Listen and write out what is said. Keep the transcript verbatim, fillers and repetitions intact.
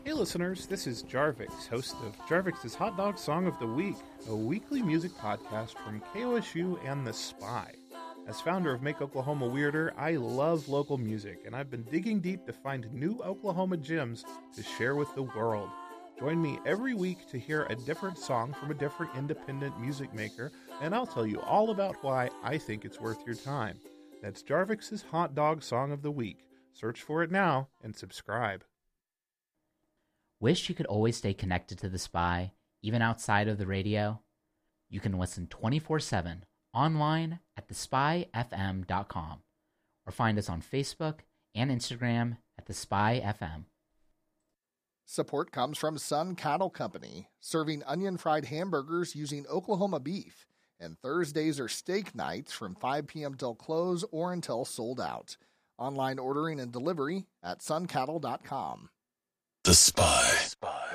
Hey listeners, this is Jarvix, host of Jarvix's Hot Dog Song of the Week, a weekly music podcast from K O S U and The Spy. As founder of Make Oklahoma Weirder, I love local music, and I've been digging deep to find new Oklahoma gems to share with the world. Join me every week to hear a different song from a different independent music maker, and I'll tell you all about why I think it's worth your time. That's Jarvix's Hot Dog Song of the Week. Search for it now and subscribe. Wish you could always stay connected to The Spy, even outside of the radio? You can listen twenty-four seven online at the spy f m dot com or find us on Facebook and Instagram at The Spy F M. Support comes from Sun Cattle Company, serving onion-fried hamburgers using Oklahoma beef, and Thursdays are steak nights from five p.m. till close or until sold out. Online ordering and delivery at sun cattle dot com. The Spy.